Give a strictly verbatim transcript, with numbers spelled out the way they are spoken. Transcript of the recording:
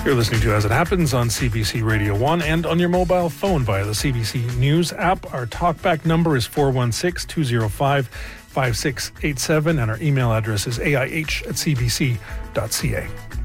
You're listening to As It Happens on C B C Radio one and on your mobile phone via the C B C News app. Our talkback number is four one six, two oh five, five six eight seven and our email address is A I H at c b c dot c a.